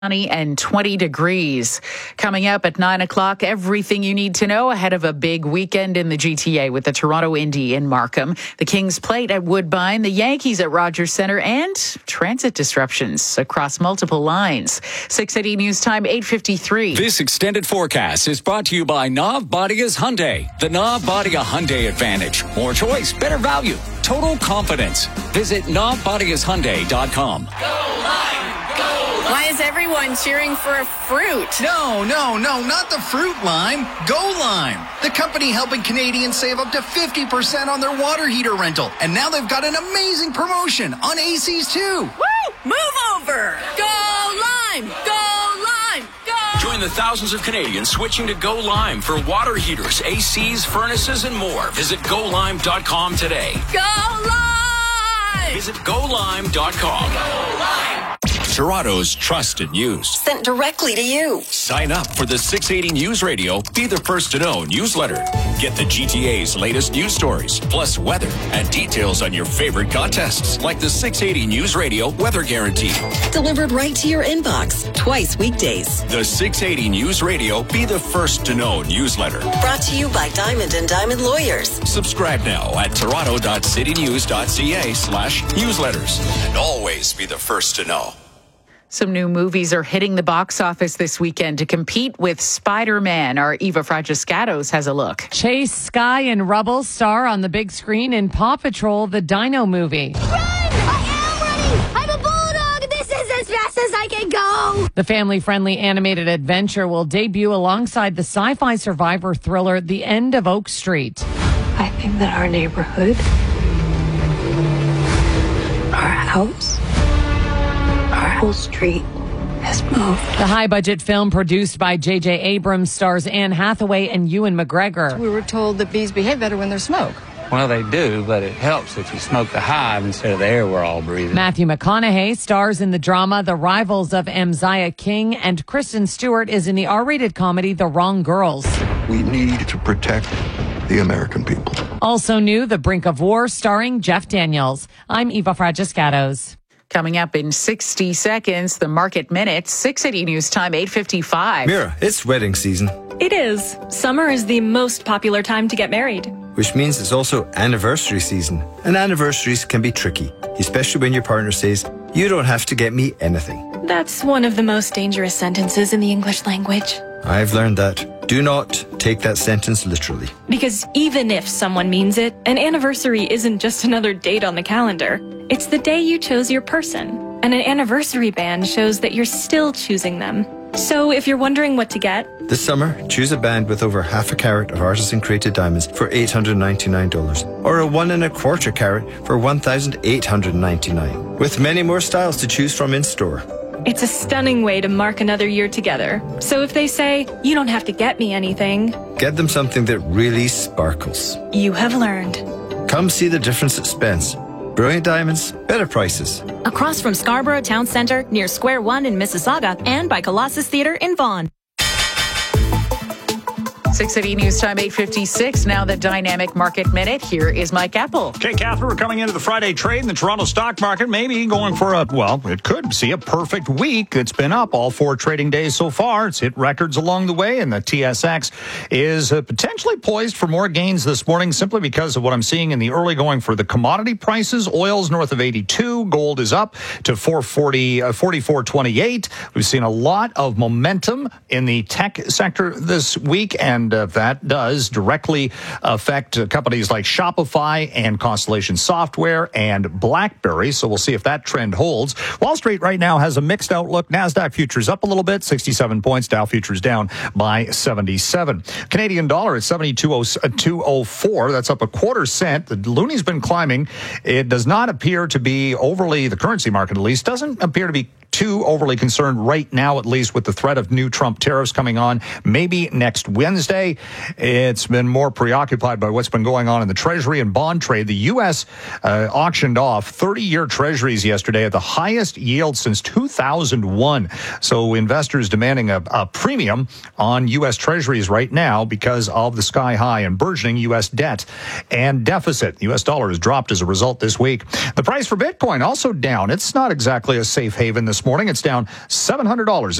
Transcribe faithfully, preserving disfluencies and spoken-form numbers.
Sunny and twenty degrees. Coming up at nine o'clock, everything you need to know ahead of a big weekend in the G T A with the Toronto Indy in Markham, the Kings Plate at Woodbine, the Yankees at Rogers Centre, and transit disruptions across multiple lines. six eighty News Time, eight fifty-three. This extended forecast is brought to you by Nav Badia's Hyundai. The Nav Badia Hyundai Advantage. More choice, better value, total confidence. Visit nav badias hyundai dot com. Why is everyone cheering for a fruit? No, no, no, not the fruit lime. Go Lime, the company helping Canadians save up to fifty percent on their water heater rental. And now they've got an amazing promotion on A Cs too. Woo! Move over! Go Lime! Go Lime! Go! Join the thousands of Canadians switching to Go Lime for water heaters, A Cs, furnaces, and more. Visit go lime dot com today. Go Lime! Visit go lime dot com. Go Lime! Toronto's trusted news. Sent directly to you. Sign up for the six eighty News Radio Be the First to Know newsletter. Get the G T A's latest news stories, plus weather and details on your favorite contests, like the six eighty News Radio Weather Guarantee. Delivered right to your inbox, twice weekdays. The six eighty News Radio Be the First to Know newsletter. Brought to you by Diamond and Diamond Lawyers. Subscribe now at toronto dot city news dot c a slash newsletters. And always be the first to know. Some new movies are hitting the box office this weekend to compete with Spider-Man. Our Eva Fragiscatos has a look. Chase Sky and Rubble star on the big screen in Paw Patrol, the Dino movie. Run! I am ready! I'm a bulldog! This is as fast as I can go! The family-friendly animated adventure will debut alongside the sci-fi survivor thriller The End of Oak Street. I think that our neighborhood, our house, our whole street has moved. The high-budget film produced by J J Abrams stars Anne Hathaway and Ewan McGregor. We were told that bees behave better when there's smoke. Well, they do, but it helps if you smoke the hive instead of the air we're all breathing. Matthew McConaughey stars in the drama The Rivals of Amziah King, and Kristen Stewart is in the R-rated comedy The Wrong Girls. We need to protect the American people. Also new, The Brink of War, starring Jeff Daniels. I'm Eva Fragiscatos. Coming up in sixty seconds, the Market Minute, six eighty News Time, eight fifty-five. Mira, it's wedding season. It is. Summer is the most popular time to get married. Which means it's also anniversary season. And anniversaries can be tricky, especially when your partner says, "You don't have to get me anything." That's one of the most dangerous sentences in the English language. I've learned that. Do not take that sentence literally. Because even if someone means it, an anniversary isn't just another date on the calendar. It's the day you chose your person. And an anniversary band shows that you're still choosing them. So if you're wondering what to get, this summer, choose a band with over half a carat of artisan-created diamonds for eight hundred ninety-nine dollars, or a one and a quarter carat for one thousand eight hundred ninety-nine dollars, with many more styles to choose from in store. It's a stunning way to mark another year together. So if they say, "You don't have to get me anything," get them something that really sparkles. You have learned. Come see the difference at Spence. Brilliant diamonds, better prices. Across from Scarborough Town Centre, near Square One in Mississauga, and by Colossus Theatre in Vaughan. six eighty News Time, eight fifty-six. Now the Dynamic Market Minute. Here is Mike Apple. Okay, Catherine, we're coming into the Friday trade in the Toronto stock market. Maybe going for a, well, it could see a perfect week. It's been up all four trading days so far. It's hit records along the way, and the T S X is uh, potentially poised for more gains this morning simply because of what I'm seeing in the early going for the commodity prices. Oil's north of eighty-two. Gold is up to four forty, uh, forty-four twenty-eight. We've seen a lot of momentum in the tech sector this week, and And uh, that does directly affect uh, companies like Shopify and Constellation Software and BlackBerry. So we'll see if that trend holds. Wall Street right now has a mixed outlook. NASDAQ futures up a little bit, sixty-seven points. Dow futures down by seventy-seven. Canadian dollar at seventy-two oh four. That's up a quarter cent. The loonie's been climbing. It does not appear to be overly, the currency market at least, doesn't appear to be too overly concerned right now, at least with the threat of new Trump tariffs coming on maybe next Wednesday. It's been more preoccupied by what's been going on in the Treasury and bond trade. The U S uh, auctioned off thirty-year Treasuries yesterday at the highest yield since two thousand one. So investors demanding a, a premium on U S Treasuries right now because of the sky-high and burgeoning U S debt and deficit. The U S dollar has dropped as a result this week. The price for Bitcoin also down. It's not exactly a safe haven this morning. morning. It's down seven hundred dollars.